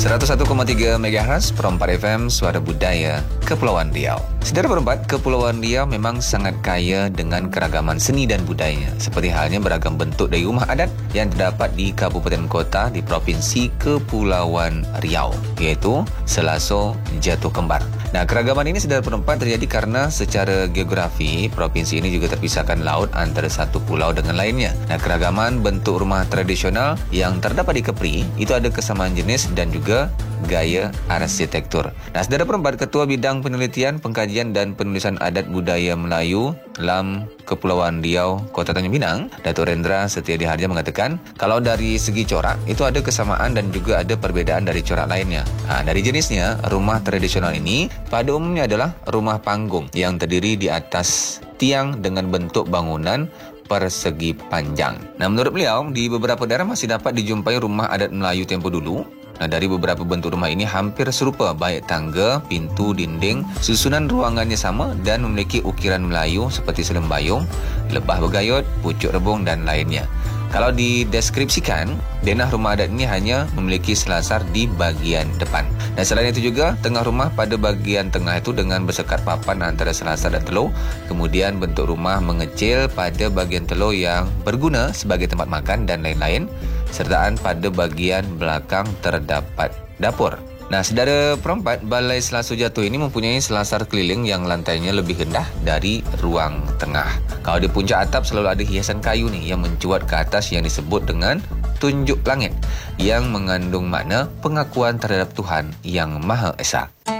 101,3 MHz Perompak FM, Suara Budaya Kepulauan Riau. Saudara Perompak, Kepulauan Riau memang sangat kaya dengan keragaman seni dan budaya, seperti halnya beragam bentuk dari rumah adat yang terdapat di kabupaten kota di Provinsi Kepulauan Riau, iaitu Selaso, Jatuh Kembar. Nah, keragaman ini saudara Perompak terjadi karena secara geografi provinsi ini juga terpisahkan laut antara satu pulau dengan lainnya. Nah, keragaman bentuk rumah tradisional yang terdapat di Kepri itu ada kesamaan jenis dan juga gaya arsitektur. Nah, saudara Perompak, Ketua Bidang Penelitian, Pengkajian dan Penulisan Adat Budaya Melayu LAM Kepulauan Riau, Kota Tanjung Pinang, Datuk Rendra Setiadi Harja mengatakan, kalau dari segi corak itu ada kesamaan dan juga ada perbezaan dari corak lainnya. Dari jenisnya, rumah tradisional ini pada umumnya adalah rumah panggung yang terdiri di atas tiang dengan bentuk bangunan persegi panjang. Nah, menurut beliau, di beberapa daerah masih dapat dijumpai rumah adat Melayu tempoh dulu. Nah, dari beberapa bentuk rumah ini hampir serupa, baik tangga, pintu, dinding, susunan ruangannya sama dan memiliki ukiran Melayu seperti selembayung, lebah bergayut, pucuk rebung dan lainnya. Kalau dideskripsikan, denah rumah adat ini hanya memiliki selasar di bagian depan. Dan selain itu juga, tengah rumah pada bagian tengah itu dengan bersekat papan antara selasar dan telur. Kemudian bentuk rumah mengecil pada bagian telur yang berguna sebagai tempat makan dan lain-lain. Sertaan pada bagian belakang terdapat dapur. Nah, saudara Perompak, Balai Selaso Jatuh ini mempunyai selasar keliling yang lantainya lebih rendah dari ruang tengah. Kalau di puncak atap selalu ada hiasan kayu nih yang mencuat ke atas yang disebut dengan tunjuk langit, yang mengandung makna pengakuan terhadap Tuhan Yang Maha Esa.